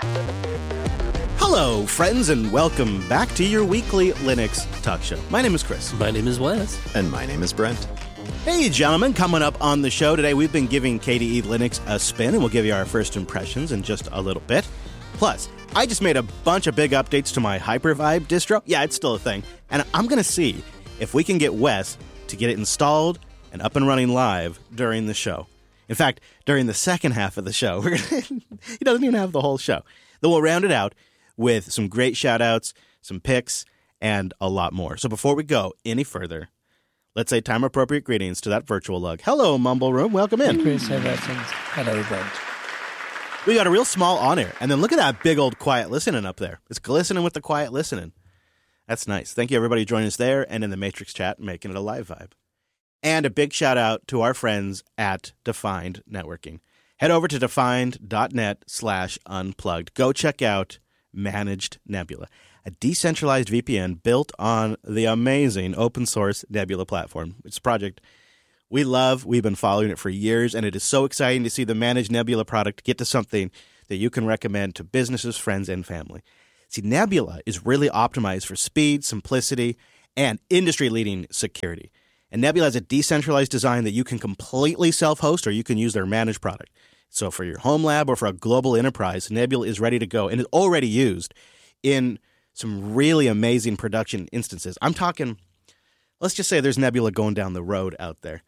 Hello, friends, and welcome back to your weekly Linux talk show. My name is Chris. My name is Wes. And my name is Brent. Hey, gentlemen, coming up on the show today, we've been giving KDE Linux a spin, and we'll give you our first impressions in just a little bit. Plus, I just made a bunch of big updates to my Hypervibe distro. Yeah, it's still a thing. And I'm going to see if we can get Wes to get it installed and up and running live during the show. In fact, during the second half of the show. He doesn't even have the whole show. Then we'll round it out with some great shout-outs, some picks, and a lot more. So before we go any further, let's say time-appropriate greetings to that virtual lug. Hello, Mumble Room. Welcome in. Hey, Chris. Hey, Wesons. Hello, Brent. We got a real small on-air. And then look at that big old quiet listening up there. It's glistening with the quiet listening. That's nice. Thank you, everybody, joining us there and in the Matrix chat, making it a live vibe. And a big shout-out to our friends at Defined Networking. Head over to defined.net/unplugged. Go check out Managed Nebula, a decentralized VPN built on the amazing open-source Nebula platform. It's a project we love. We've been following it for years, and it is so exciting to see the Managed Nebula product get to something that you can recommend to businesses, friends, and family. See, Nebula is really optimized for speed, simplicity, and industry-leading security. And Nebula has a decentralized design that you can completely self-host, or you can use their managed product. So for your home lab or for a global enterprise, Nebula is ready to go and is already used in some really amazing production instances. I'm talking, let's just say there's Nebula going down the road out there.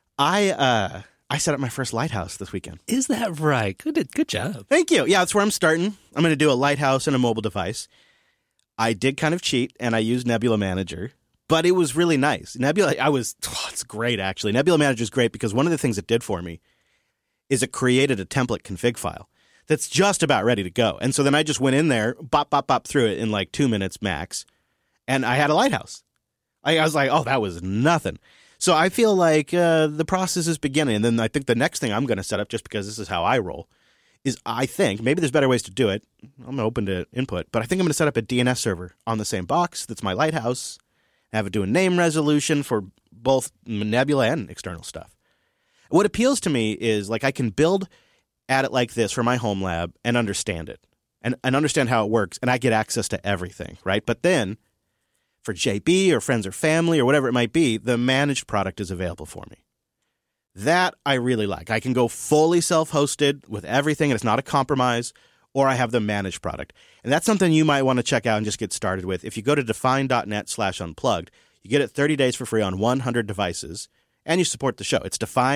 I set up my first Lighthouse this weekend. Is that right? Good job. Thank you. Yeah, that's where I'm starting. I'm going to do a Lighthouse and a mobile device. I did kind of cheat, and I used Nebula Manager, but it was really nice. Nebula, it's great, actually. Nebula Manager is great because one of the things it did for me is it created a template config file that's just about ready to go. And so then I just went in there, bop through it in like 2 minutes max, and I had a Lighthouse. I was like, oh, that was nothing. So I feel like the process is beginning. And then I think the next thing I'm going to set up, just because this is how I roll, is I think, maybe there's better ways to do it. I'm open to input, but I think I'm going to set up a DNS server on the same box that's my Lighthouse, have it do a name resolution for both Nebula and external stuff. What appeals to me is, like, I can build at it like this for my home lab and understand it and understand how it works, and I get access to everything, right? But then for JB or friends or family or whatever it might be, the managed product is available for me. That I really like. I can go fully self-hosted with everything, and it's not a compromise, or I have the managed product. And that's something you might want to check out and just get started with. If you go to define.net/unplugged, you get it 30 days for free on 100 devices, and you support the show. It's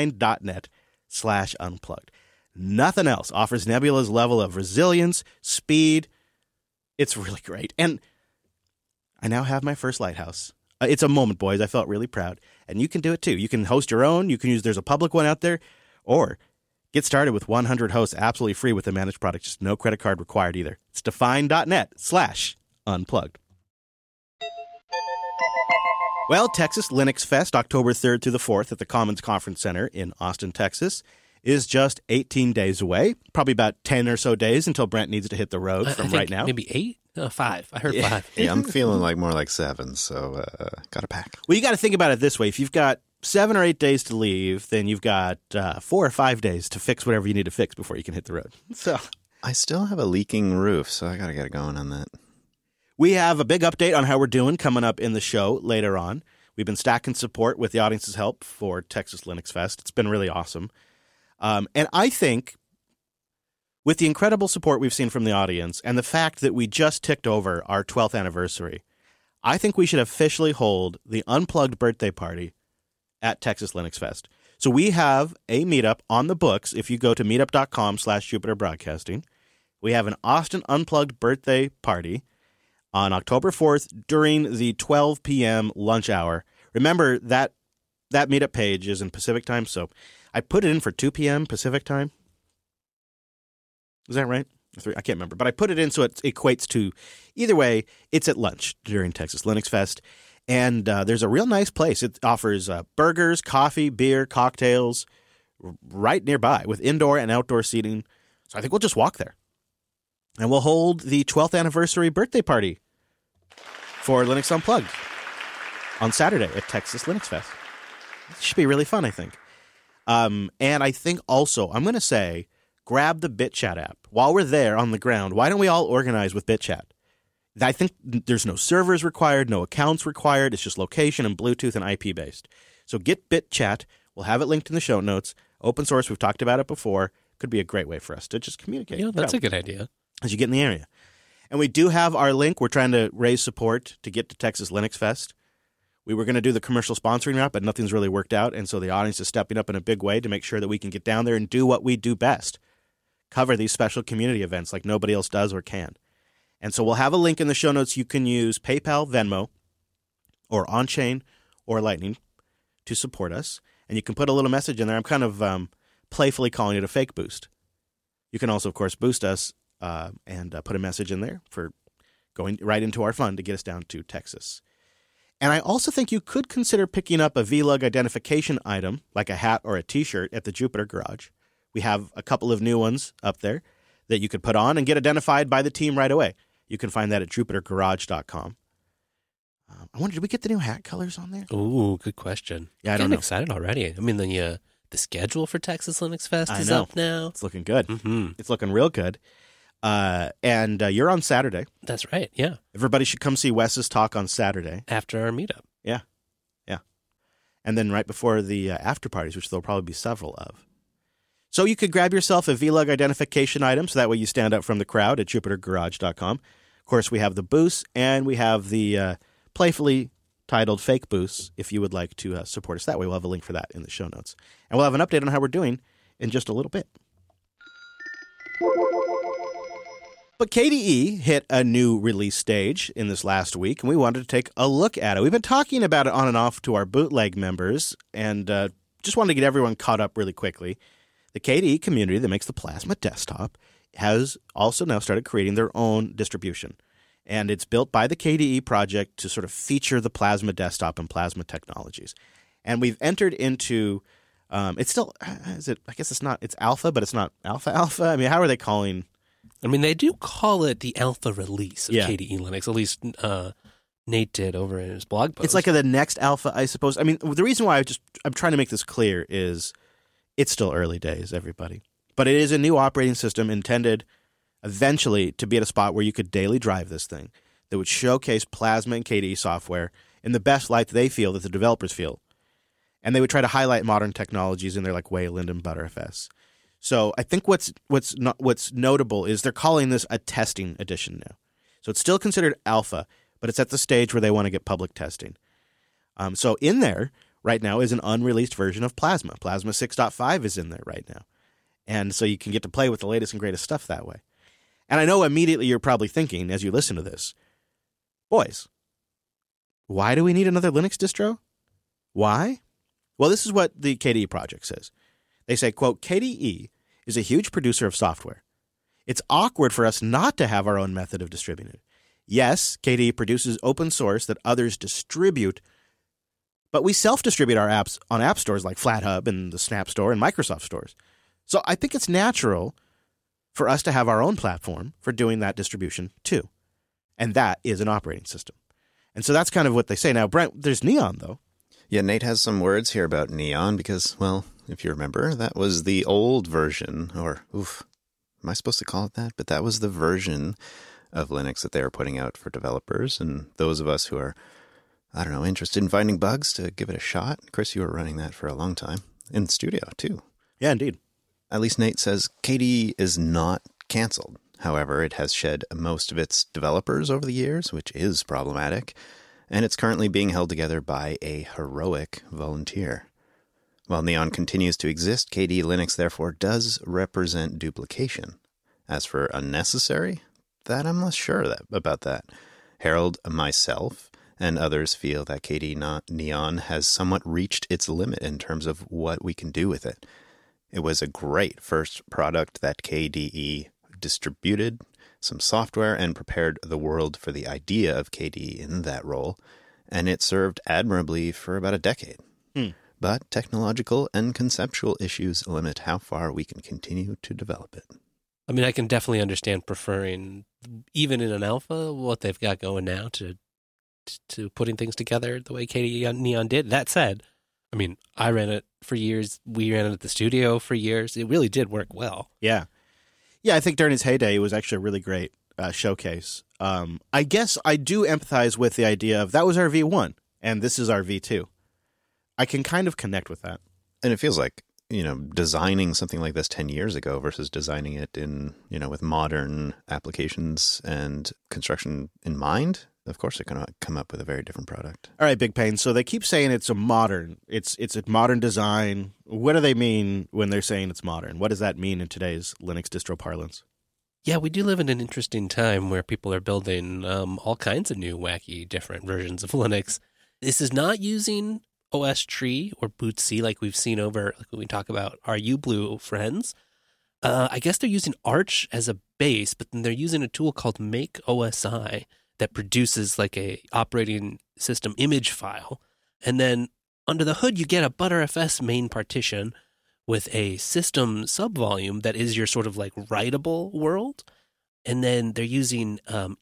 define.net/unplugged. Nothing else offers Nebula's level of resilience, speed. It's really great. And I now have my first Lighthouse. It's a moment, boys. I felt really proud. And you can do it too. You can host your own. You can use, there's a public one out there. Or get started with 100 hosts absolutely free with a managed product. Just no credit card required either. It's define.net/unplugged. Well, Texas Linux Fest, October 3rd through the 4th at the Commons Conference Center in Austin, Texas, is just 18 days away. Probably about 10 or so days until Brent needs to hit the road from right now. Maybe 8? 5. I heard 5. Yeah, I'm feeling like more like 7, so got to pack. Well, you got to think about it this way. If you've got 7 or 8 days to leave, then you've got 4 or 5 days to fix whatever you need to fix before you can hit the road. So I still have a leaking roof, so I got to get going on that. we have a big update on how we're doing coming up in the show later on. We've been stacking support with the audience's help for Texas Linux Fest. It's been really awesome. And I think with the incredible support we've seen from the audience and the fact that we just ticked over our 12th anniversary, I think we should officially hold the Unplugged birthday party at Texas Linux Fest. So we have a meetup on the books. If you go to meetup.com/Jupiter Broadcasting, we have an Austin Unplugged birthday party on October 4th during the 12 p.m. lunch hour. Remember, that meetup page is in Pacific time, so I put it in for 2 p.m. Pacific time. Is that right? I can't remember, but I put it in so it equates to, either way, it's at lunch during Texas Linux Fest. And there's a real nice place. It offers burgers, coffee, beer, cocktails right nearby with indoor and outdoor seating. So I think we'll just walk there. And we'll hold the 12th anniversary birthday party for Linux Unplugged on Saturday at Texas Linux Fest. It should be really fun, I think. And I think also, I'm going to say, grab the BitChat app. While we're there on the ground, why don't we all organize with BitChat? I think there's no servers required, no accounts required. It's just location and Bluetooth and IP based. So get BitChat. We'll have it linked in the show notes. Open source, we've talked about it before. Could be a great way for us to just communicate. That's a good idea. As you get in the area. And we do have our link. We're trying to raise support to get to Texas Linux Fest. We were going to do the commercial sponsoring route, but nothing's really worked out. And so the audience is stepping up in a big way to make sure that we can get down there and do what we do best. Cover these special community events like nobody else does or can. And so we'll have a link in the show notes. You can use PayPal, Venmo, or on-chain or Lightning to support us. And you can put a little message in there. I'm kind of playfully calling it a fake boost. You can also, of course, boost us and put a message in there for going right into our fund to get us down to Texas. And I also think you could consider picking up a VLUG identification item, like a hat or a T-shirt, at the Jupiter Garage. We have a couple of new ones up there that you could put on and get identified by the team right away. You can find that at jupitergarage.com. I wonder, did we get the new hat colors on there? Ooh, good question. Yeah, I don't I'm know. excited already. I mean, the schedule for Texas Linux Fest is up now. It's looking good. Mm-hmm. It's looking real good. And you're on Saturday. That's right, yeah. Everybody should come see Wes's talk on Saturday. After our meetup. Yeah. And then right before the after parties, which there'll probably be several of. So you could grab yourself a VLUG identification item, so that way you stand out from the crowd at jupitergarage.com. Of course, we have the booths, and we have the playfully titled fake booths if you would like to support us that way. We'll have a link for that in the show notes. And we'll have an update on how we're doing in just a little bit. But KDE hit a new release stage in this last week, and we wanted to take a look at it. We've been talking about it on and off to our bootleg members, and just wanted to get everyone caught up really quickly. The KDE community that makes the Plasma desktop has also now started creating their own distribution. And it's built by the KDE project to sort of feature the Plasma desktop and Plasma technologies. And we've entered into, it's still, is it, I guess it's not, it's alpha, but it's not alpha. I mean, how are they calling? I mean, they do call it the alpha release of Yeah. KDE Linux. At least Nate did over in his blog post. It's like the next alpha, I suppose. I mean, the reason why I'm trying to make this clear is it's still early days, everybody. But it is a new operating system intended eventually to be at a spot where you could daily drive this thing that would showcase Plasma and KDE software in the best light they feel, that the developers feel. And they would try to highlight modern technologies in there like Wayland and Btrfs. So I think what's notable is they're calling this a testing edition now. So it's still considered alpha, but it's at the stage where they want to get public testing. So in there right now is an unreleased version of Plasma. Plasma 6.5 is in there right now. And so you can get to play with the latest and greatest stuff that way. And I know immediately you're probably thinking as you listen to this, boys, why do we need another Linux distro? Why? Well, this is what the KDE project says. They say, quote, KDE is a huge producer of software. It's awkward for us not to have our own method of distributing it. Yes, KDE produces open source that others distribute, but we self-distribute our apps on app stores like FlatHub and the Snap Store and Microsoft stores. So I think it's natural for us to have our own platform for doing that distribution too. And that is an operating system. And so that's kind of what they say. Now, Brent, there's Neon, though. Yeah, Nate has some words here about Neon because, well, if you remember, that was the old version, or, am I supposed to call it that? But that was the version of Linux that they were putting out for developers. And those of us who are, I don't know, interested in finding bugs to give it a shot. Chris, you were running that for a long time in the studio, too. Yeah, indeed. At least Nate says KDE is not canceled. However, it has shed most of its developers over the years, which is problematic, and it's currently being held together by a heroic volunteer. While Neon continues to exist, KDE Linux therefore does represent duplication. As for unnecessary, that I'm less sure about that. Harold, myself, and others feel that KDE Neon has somewhat reached its limit in terms of what we can do with it. It was a great first product that KDE distributed some software and prepared the world for the idea of KDE in that role, and it served admirably for about a decade. But technological and conceptual issues limit how far we can continue to develop it. I mean, I can definitely understand preferring, even in an alpha, what they've got going now to putting things together the way KDE Neon did. That said, I mean, I ran it for years. We ran it at the studio for years. It really did work well. Yeah. Yeah, I think during its heyday, it was actually a really great showcase. I guess I do empathize with the idea of that was our V1 and this is our V2. I can kind of connect with that. And it feels like, designing something like this 10 years ago versus designing it in, with modern applications and construction in mind, of course, they're going to come up with a very different product. All right, Big Pain. So they keep saying it's a modern design. What do they mean when they're saying it's modern? What does that mean in today's Linux distro parlance? Yeah, we do live in an interesting time where people are building all kinds of new, wacky, different versions of Linux. This is not using OS Tree or bootc like we've seen over, like when we talk about our uBlue friends. I guess they're using Arch as a base, but then they're using a tool called Make OSI that produces like a operating system image file. And then under the hood, you get a Btrfs main partition with a system subvolume that is your sort of like writable world. And then they're using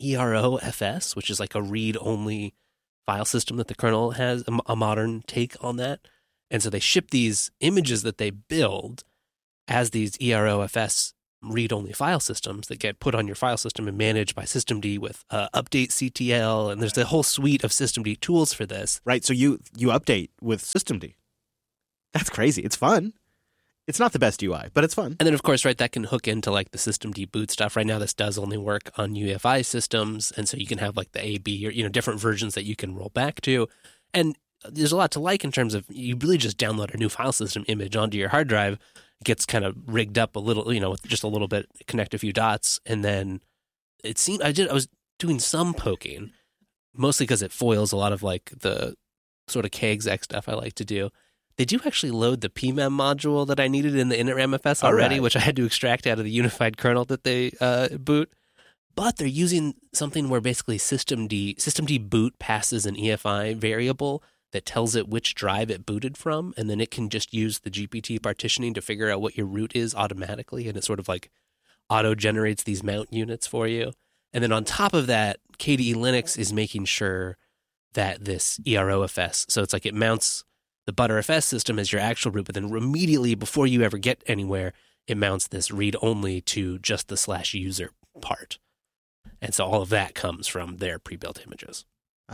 EROFS, which is like a read-only file system that the kernel has, a modern take on that. And so they ship these images that they build as these EROFS read-only file systems that get put on your file system and managed by systemd with updatectl, and there's a whole suite of systemd tools for this. Right, so you update with systemd. That's crazy. It's fun. It's not the best UI, but it's fun. And then, of course, right, that can hook into like the systemd boot stuff. Right now, this does only work on UEFI systems, and so you can have like the AB or different versions that you can roll back to. And there's a lot to like in terms of you really just download a new file system image onto your hard drive. It gets kind of rigged up a little, with just a little bit, connect a few dots, and then it seemed I was doing some poking, mostly because it foils a lot of like the sort of kexec stuff I like to do. They do actually load the PMEM module that I needed in the initramfs already, which I had to extract out of the unified kernel that they boot. But they're using something where basically systemd boot passes an EFI variable that tells it which drive it booted from, and then it can just use the GPT partitioning to figure out what your root is automatically, and it sort of like auto-generates these mount units for you. And then on top of that, KDE Linux is making sure that this EROFS, so it's like it mounts the Btrfs system as your actual root, but then immediately before you ever get anywhere, it mounts this read-only to just the /user part. And so all of that comes from their pre-built images.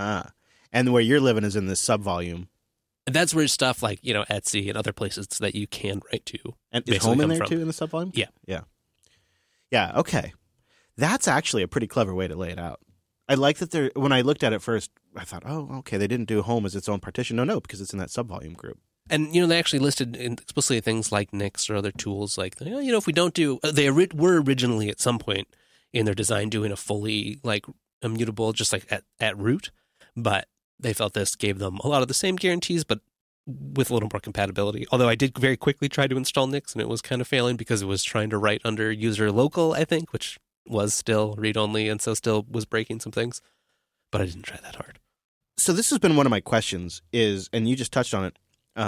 And where you're living is in this subvolume. And that's where stuff like, Etsy and other places that you can write to. And is home in there too in the subvolume? Yeah. Yeah, okay. That's actually a pretty clever way to lay it out. I like that when I looked at it first, I thought, oh, okay, they didn't do home as its own partition. No, because it's in that subvolume group. And, they actually listed explicitly things like Nix or other tools like, if we don't do, they were originally at some point in their design doing a fully like immutable, just like at root, but they felt this gave them a lot of the same guarantees, but with a little more compatibility. Although I did very quickly try to install Nix and it was kind of failing because it was trying to write under user local, I think, which was still read-only and so still was breaking some things. But I didn't try that hard. So this has been one of my questions and you just touched on it,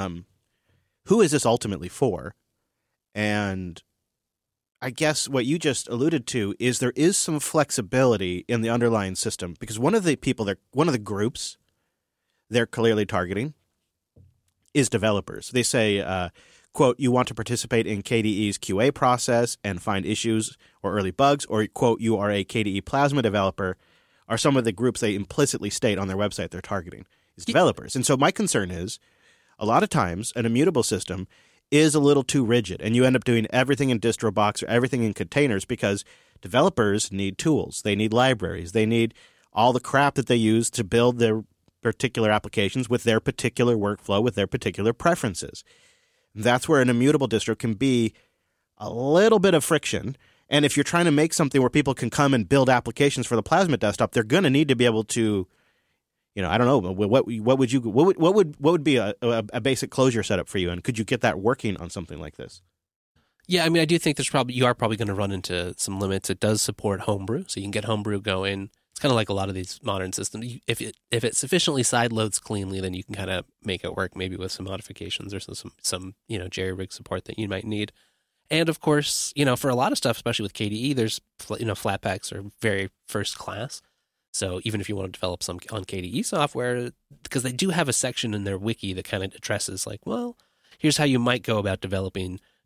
who is this ultimately for? And I guess what you just alluded to is there is some flexibility in the underlying system because one of the groups they're clearly targeting is developers. They say, quote, you want to participate in KDE's QA process and find issues or early bugs, or, quote, you are a KDE Plasma developer, are some of the groups they implicitly state on their website they're targeting is developers. And so my concern is a lot of times an immutable system is a little too rigid, and you end up doing everything in DistroBox or everything in containers because developers need tools. They need libraries. They need all the crap that they use to build their particular applications with their particular workflow, with their particular preferences. That's where an immutable distro can be a little bit of friction. And if you're trying to make something where people can come and build applications for the Plasma desktop, they're going to need to be able to, I don't know, what would be a basic Clojure setup for you, and could you get that working on something like this? Yeah, I mean, I do think you are probably going to run into some limits. It does support Homebrew, so you can get Homebrew going. It's kind of like a lot of these modern systems. If it sufficiently side loads cleanly, then you can kind of make it work, maybe with some modifications or some jerry rig support that you might need. And of course, for a lot of stuff, especially with KDE, there's Flatpaks are very first class. So even if you want to develop some on KDE software, because they do have a section in their wiki that kind of addresses like, well, here's how you might go about developing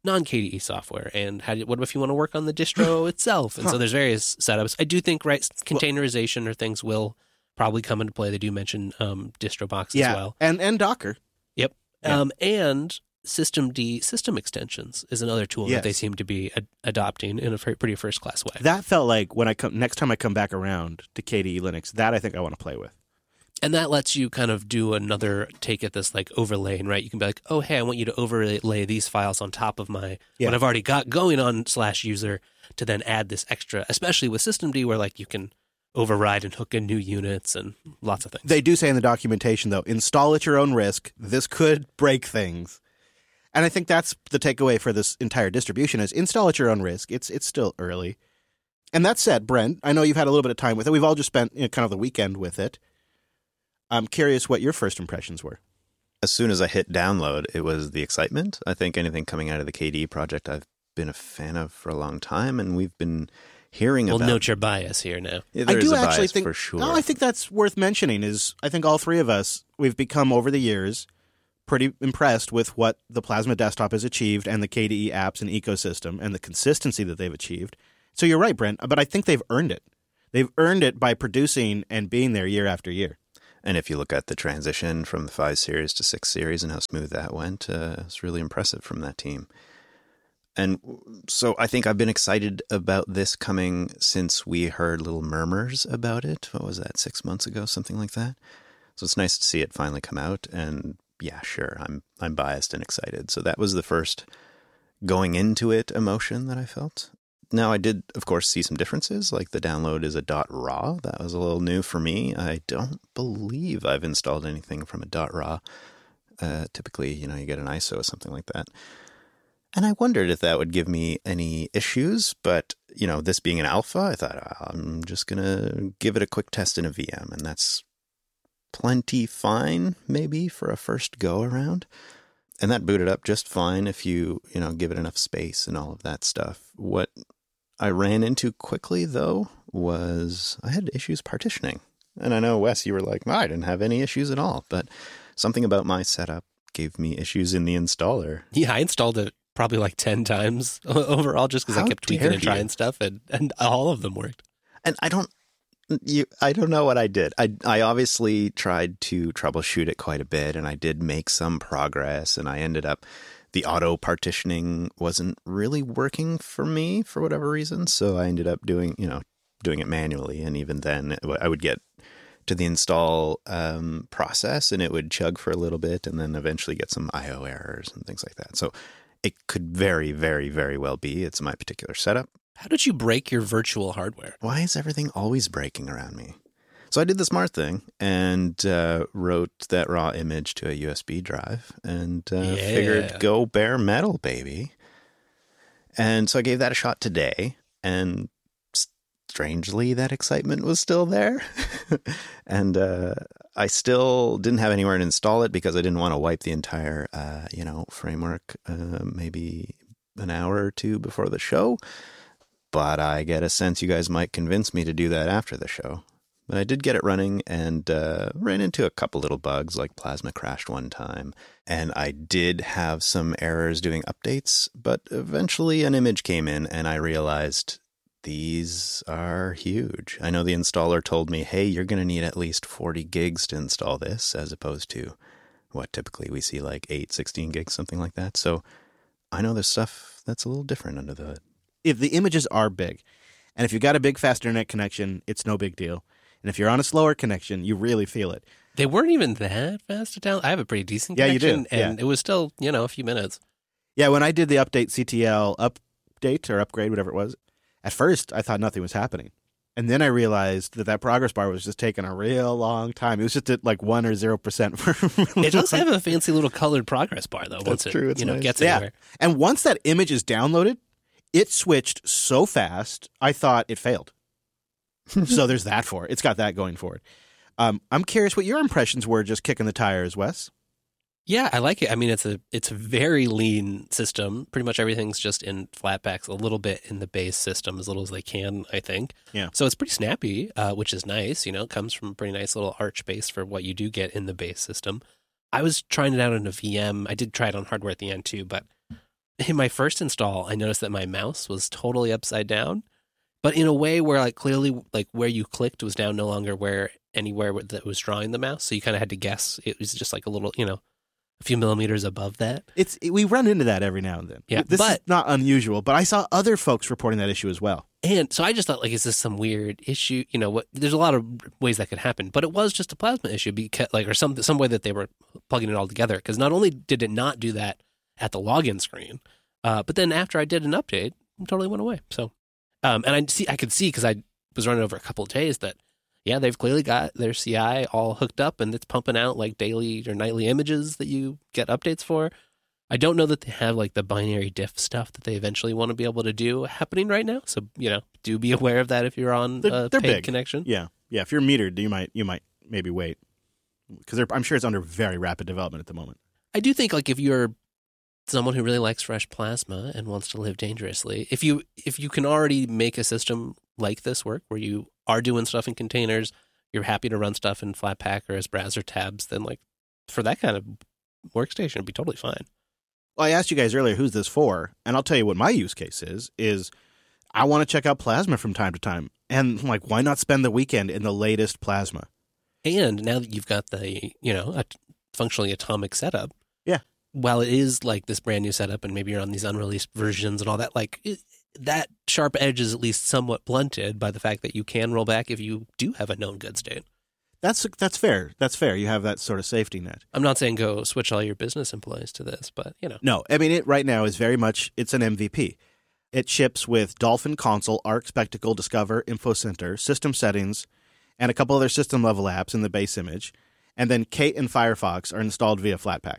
non-KDE software, and what if you want to work on the distro itself? And so there's various setups. I do think containerization or things will probably come into play. They do mention DistroBox as well, and Docker. Yep, Yeah. and systemd system extensions is another tool that they seem to be adopting in a pretty first-class way. That felt like when next time I come back around to KDE Linux, that I think I want to play with. And that lets you kind of do another take at this like overlaying, right? You can be like, oh, hey, I want you to overlay these files on top of what I've already got going on /user to then add this extra, especially with systemd where like you can override and hook in new units and lots of things. They do say in the documentation, though, install at your own risk. This could break things. And I think that's the takeaway for this entire distribution is install at your own risk. It's still early. And that said, Brent, I know you've had a little bit of time with it. We've all just spent kind of the weekend with it. I'm curious what your first impressions were. As soon as I hit download, it was the excitement. I think anything coming out of the KDE project I've been a fan of for a long time, and we've been hearing about... We'll note your bias here now. Yeah, I there do is a actually bias think, for sure. No, I think that's worth mentioning is I think all three of us, we've become over the years pretty impressed with what the Plasma Desktop has achieved and the KDE apps and ecosystem and the consistency that they've achieved. So you're right, Brent, but I think they've earned it. They've earned it by producing and being there year after year. And if you look at the transition from the 5 series to 6 series and how smooth that went, it's really impressive from that team. And so I think I've been excited about this coming since we heard little murmurs about it. What was that, 6 months ago, something like that? So it's nice to see it finally come out. And yeah, sure, I'm biased and excited. So that was the first going into it emotion that I felt. Now, I did, of course, see some differences, like the download is a .raw. That was a little new for me. I don't believe I've installed anything from a .raw. Typically, you get an ISO or something like that. And I wondered if that would give me any issues, but, this being an alpha, I thought, I'm just going to give it a quick test in a VM, and that's plenty fine, maybe, for a first go-around. And that booted up just fine if you give it enough space and all of that stuff. What I ran into quickly, though, was I had issues partitioning. And I know, Wes, you were like, I didn't have any issues at all. But something about my setup gave me issues in the installer. Yeah, I installed it probably like 10 times overall just because I kept tweaking and trying stuff, and all of them worked. And I don't know what I did. I obviously tried to troubleshoot it quite a bit, and I did make some progress, and I ended up... The auto partitioning wasn't really working for me for whatever reason, so I ended up doing it manually. And even then, I would get to the install process, and it would chug for a little bit, and then eventually get some I/O errors and things like that. So it could very, very, very well be it's my particular setup. How did you break your virtual hardware? Why is everything always breaking around me? So I did the smart thing and wrote that raw image to a USB drive and figured go bare metal, baby. And so I gave that a shot today, and strangely, that excitement was still there. And I still didn't have anywhere to install it because I didn't want to wipe the entire, framework maybe an hour or two before the show. But I get a sense you guys might convince me to do that after the show. But I did get it running and ran into a couple little bugs, like Plasma crashed one time. And I did have some errors doing updates, but eventually an image came in and I realized these are huge. I know the installer told me, hey, you're going to need at least 40 gigs to install this, as opposed to what typically we see like 8, 16 gigs, something like that. So I know there's stuff that's a little different under the hood. If the images are big, and if you've got a big fast internet connection, it's no big deal. And if you're on a slower connection, you really feel it. They weren't even that fast to download. I have a pretty decent connection. Yeah, you do. And it was still, a few minutes. Yeah, when I did the update CTL update or upgrade, whatever it was, at first I thought nothing was happening. And then I realized that progress bar was just taking a real long time. It was just at like 1 or 0% for It does have a fancy little colored progress bar, though, once true. It's nice. Gets anywhere. And once that image is downloaded, it switched so fast, I thought it failed. So there's that for it. It's got that going for it. I'm curious what your impressions were just kicking the tires, Wes. Yeah, I like it. I mean, it's a very lean system. Pretty much everything's just in Flatpaks, a little bit in the base system, as little as they can, I think. Yeah. So it's pretty snappy, which is nice. It comes from a pretty nice little arch base for what you do get in the base system. I was trying it out in a VM. I did try it on hardware at the end too, but in my first install, I noticed that my mouse was totally upside down, but in a way where like clearly like where you clicked was now no longer where anywhere that was drawing the mouse. So you kind of had to guess. It was just like a little, a few millimeters above that. We run into that every now and then. Yeah, this is not unusual, but I saw other folks reporting that issue as well. And so I just thought, like, is this some weird issue? There's a lot of ways that could happen, but it was just a plasma issue, because, like, or some way that they were plugging it all together. Because not only did it not do that at the login screen, but then after I did an update, it totally went away. So, and I could see, because I was running over a couple of days, that yeah, they've clearly got their CI all hooked up, and it's pumping out like daily or nightly images that you get updates for. I don't know that they have like the binary diff stuff that they eventually want to be able to do happening right now. So, do be aware of that if you're on a paid big connection. Yeah. Yeah. If you're metered, you might maybe wait, because I'm sure it's under very rapid development at the moment. I do think, like, if you're someone who really likes fresh plasma and wants to live dangerously, if you can already make a system like this work where you are doing stuff in containers, you're happy to run stuff in Flatpak or as browser tabs, then like for that kind of workstation, it'd be totally fine. Well, I asked you guys earlier, who's this for? And I'll tell you what my use case is I want to check out Plasma from time to time. And I'm like, why not spend the weekend in the latest Plasma? And now that you've got the, a functionally atomic setup. Yeah. While it is like this brand new setup and maybe you're on these unreleased versions and all that, like that sharp edge is at least somewhat blunted by the fact that you can roll back if you do have a known good state. That's fair. That's fair. You have that sort of safety net. I'm not saying go switch all your business employees to this, but No, I mean, it right now is very much, it's an MVP. It ships with Dolphin Console, Arc Spectacle, Discover, Info Center, System Settings, and a couple other system level apps in the base image. And then Kate and Firefox are installed via Flatpak.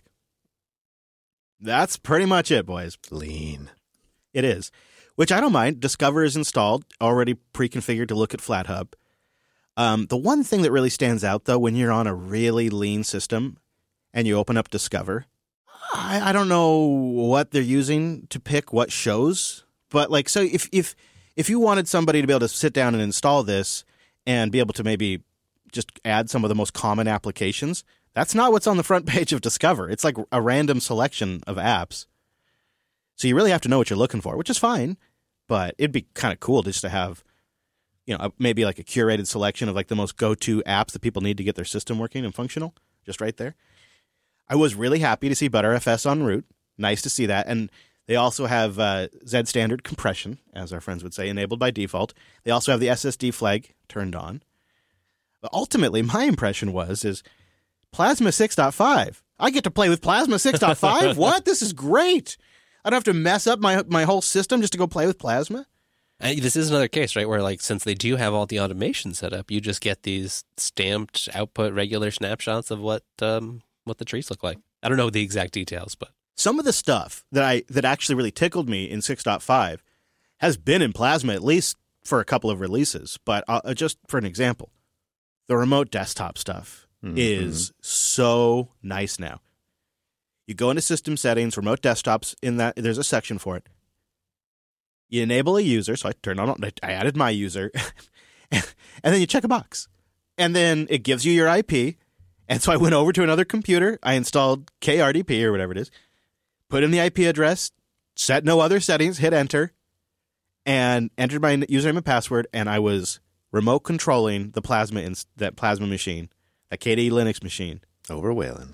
That's pretty much it, boys. Lean. It is. Which I don't mind. Discover is installed, already pre-configured to look at FlatHub. The one thing that really stands out, though, when you're on a really lean system and you open up Discover, I don't know what they're using to pick what shows. But, like, so if you wanted somebody to be able to sit down and install this and be able to maybe just add some of the most common applications, that's not what's on the front page of Discover. It's like a random selection of apps. So you really have to know what you're looking for, which is fine. But it'd be kind of cool just to have, maybe like a curated selection of like the most go-to apps that people need to get their system working and functional, just right there. I was really happy to see ButterFS en route. Nice to see that. And they also have Z standard compression, as our friends would say, enabled by default. They also have the SSD flag turned on. But ultimately, my impression is Plasma 6.5. I get to play with Plasma 6.5? What? This is great. I don't have to mess up my whole system just to go play with Plasma. This is another case, right, where like since they do have all the automation set up, you just get these stamped output regular snapshots of what the trees look like. I don't know the exact details, but some of the stuff that actually really tickled me in 6.5 has been in Plasma at least for a couple of releases. But just for an example, the remote desktop stuff is so nice now. You go into System Settings, Remote Desktops, there's a section for it. You enable a user, so I added my user, and then you check a box. And then it gives you your IP, and so I went over to another computer, I installed KRDP or whatever it is, put in the IP address, set no other settings, hit enter, and entered my username and password, and I was remote controlling the that Plasma machine, that KDE Linux machine. Over Wayland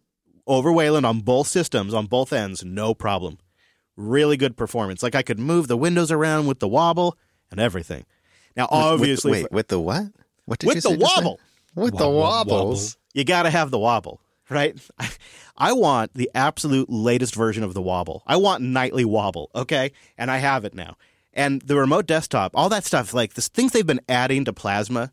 on both systems, on both ends, no problem. Really good performance. Like I could move the windows around with the wobble and everything. Now, obviously... with the what? What did with you say? With the wobble. With the wobbles. You got to have the wobble, right? I want the absolute latest version of the wobble. I want nightly wobble, okay? And I have it now. And the remote desktop, all that stuff, like the things they've been adding to Plasma,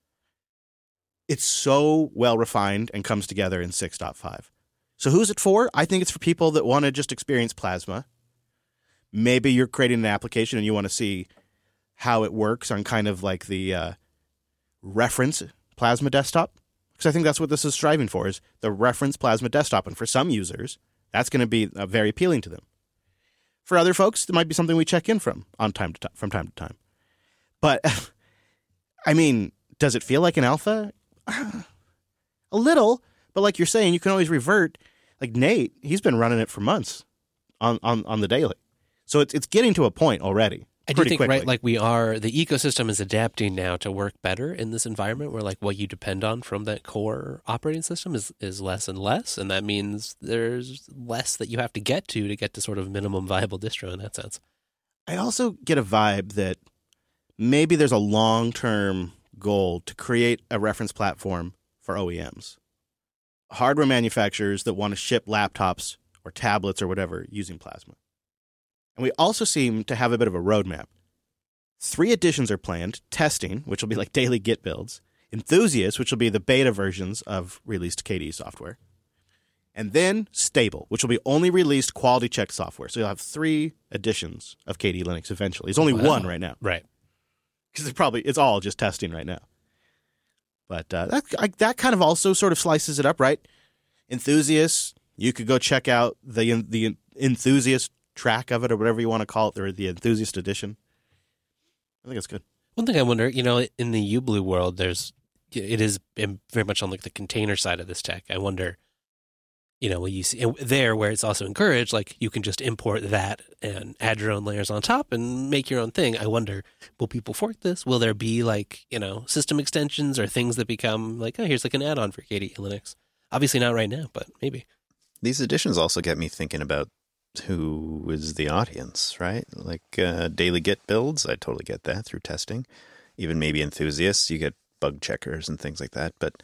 it's so well refined and comes together in 6.5. So who's it for? I think it's for people that want to just experience Plasma. Maybe you're creating an application and you want to see how it works on kind of like the reference Plasma desktop. Because I think that's what this is striving for, is the reference Plasma desktop. And for some users, that's going to be very appealing to them. For other folks, it might be something we check in from time to time. But, I mean, does it feel like an alpha? A little. But like you're saying, you can always revert. Like Nate, he's been running it for months. on the daily. So it's getting to a point already. I do pretty think, quickly. right, like the ecosystem is adapting now to work better in this environment where like what you depend on from that core operating system is less and less. And that means there's less that you have to get to sort of minimum viable distro in that sense. I also get a vibe that maybe there's a long-term goal to create a reference platform for OEMs. Hardware manufacturers that want to ship laptops or tablets or whatever using Plasma. And we also seem to have a bit of a roadmap. 3 editions are planned: Testing, which will be like daily Git builds; Enthusiast, which will be the beta versions of released KDE software; and then Stable, which will be only released quality check software. So you'll have 3 editions of KDE Linux eventually. It's only one right now. Right. Because it's all just testing right now. But that kind of also sort of slices it up, right? Enthusiast, you could go check out the Enthusiast track of it or whatever you want to call it, or the Enthusiast edition. I think it's good. One thing I wonder, in the UBlue world, it is very much on like the container side of this tech. I wonder, when you see there where it's also encouraged, like you can just import that and add your own layers on top and make your own thing. I wonder, will people fork this? Will there be like, system extensions or things that become like, oh, here's like an add-on for KDE Linux? Obviously not right now, but maybe. These editions also get me thinking about who is the audience, right? Like daily Git builds, I totally get that through testing. Even maybe enthusiasts, you get bug checkers and things like that. But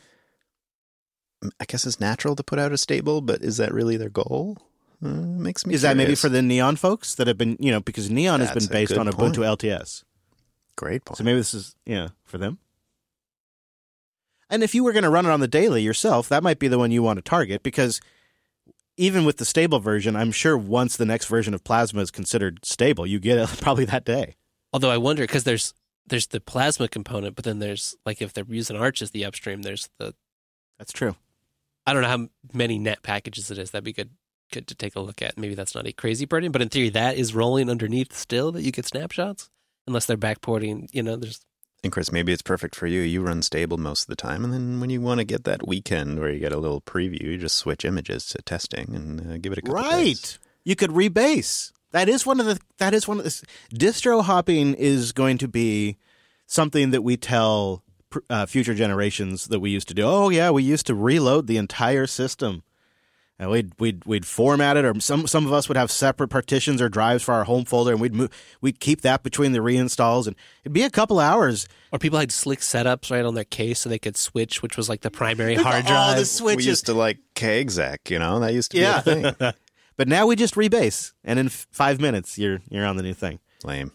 I guess it's natural to put out a stable, but is that really their goal? Makes me Is curious. that maybe for the Neon folks that have been, because Neon has been based on point. Ubuntu LTS. Great point. So maybe this is, for them. And if you were going to run it on the daily yourself, that might be the one you want to target, because even with the stable version, I'm sure once the next version of Plasma is considered stable, you get it probably that day. Although I wonder, because there's the Plasma component, but then there's, like, if they're using Arch as the upstream, there's the... That's true. I don't know how many net packages it is. That'd be good to take a look at. Maybe that's not a crazy burden, but in theory, that is rolling underneath still, that you get snapshots, unless they're backporting, there's... And Chris, maybe it's perfect for you. You run stable most of the time, and then when you want to get that weekend where you get a little preview, you just switch images to testing and give it a couple days. Right. You could rebase. That is one of the distro hopping is going to be something that we tell future generations that we used to do. Oh yeah, we used to reload the entire system. And we'd format it, or some of us would have separate partitions or drives for our home folder, and we'd keep that between the reinstalls, and it'd be a couple hours. Or people had slick setups right on their case so they could switch, which was like the primary hard drive. All the switches. We used to like KExec, that used to be a thing. But now we just rebase, and in 5 minutes you're on the new thing. Lame.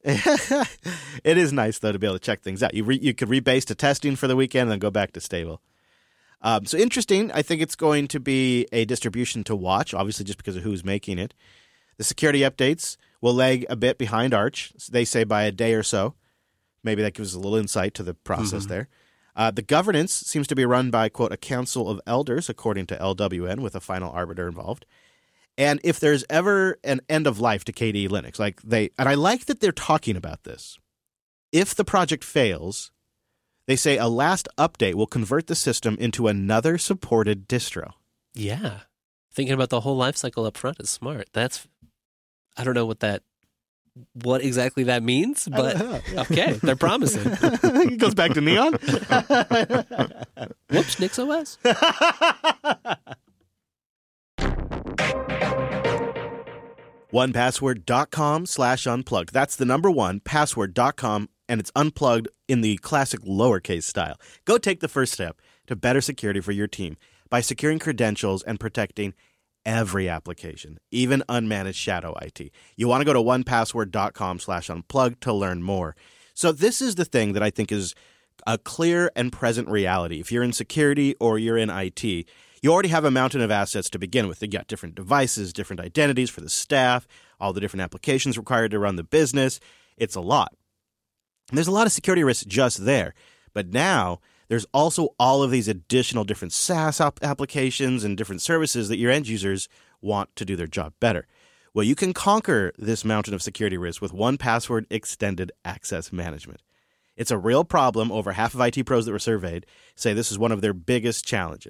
It is nice though to be able to check things out. You could rebase to testing for the weekend and then go back to stable. So interesting. I think it's going to be a distribution to watch, obviously just because of who's making it. The security updates will lag a bit behind Arch. They say by a day or so. Maybe that gives us a little insight to the process there. The governance seems to be run by, quote, a council of elders, according to LWN, with a final arbiter involved. And if there's ever an end of life to KDE Linux, and I like that they're talking about this. If the project fails, they say a last update will convert the system into another supported distro. Yeah. Thinking about the whole life cycle up front is smart. I don't know what exactly that means, but okay, they're promising. It goes back to Neon. Whoops, NixOS. 1password.com/unplugged. That's the number 1, password.com, and it's unplugged in the classic lowercase style. Go take the first step to better security for your team by securing credentials and protecting every application, even unmanaged shadow IT. You want to go to 1password.com/unplugged to learn more. So this is the thing that I think is a clear and present reality. If you're in security or you're in IT, you already have a mountain of assets to begin with. You got different devices, different identities for the staff, all the different applications required to run the business. It's a lot. And there's a lot of security risks just there. But now there's also all of these additional different SaaS applications and different services that your end users want to do their job better. Well, you can conquer this mountain of security risks with 1Password Extended Access Management. It's a real problem. Over half of IT pros that were surveyed say this is one of their biggest challenges.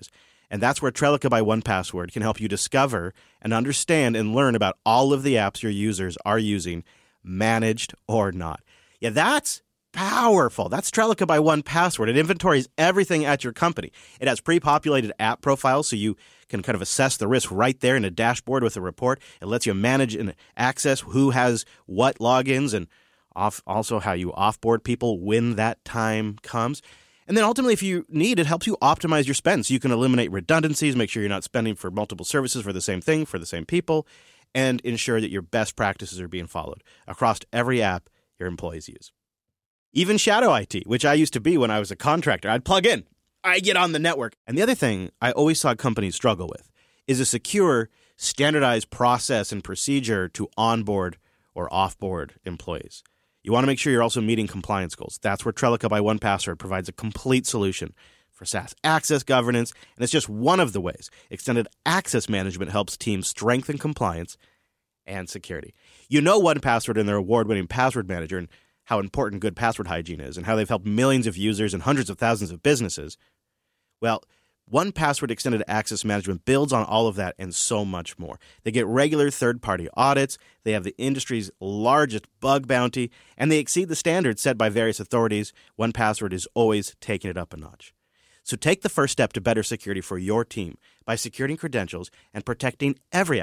And that's where Trelica by 1Password can help you discover and understand and learn about all of the apps your users are using, managed or not. Yeah, that's powerful. That's Trelica by 1Password. It inventories everything at your company. It has pre-populated app profiles so you can kind of assess the risk right there in a dashboard with a report. It lets you manage and access who has what logins and also how you offboard people when that time comes. And then ultimately, if you need, it helps you optimize your spend so you can eliminate redundancies, make sure you're not spending for multiple services for the same thing, for the same people, and ensure that your best practices are being followed across every app your employees use. Even Shadow IT, which I used to be when I was a contractor, I'd plug in, I get on the network. And the other thing I always saw companies struggle with is a secure, standardized process and procedure to onboard or offboard employees. You want to make sure you're also meeting compliance goals. That's where Trelica by 1Password provides a complete solution for SaaS access governance, and it's just one of the ways Extended Access Management helps teams strengthen compliance and security. You know 1Password and their award-winning password manager and how important good password hygiene is and how they've helped millions of users and hundreds of thousands of businesses. Well, 1Password Extended Access Management builds on all of that and so much more. They get regular third-party audits, they have the industry's largest bug bounty, and they exceed the standards set by various authorities. 1Password is always taking it up a notch. So take the first step to better security for your team by securing credentials and protecting every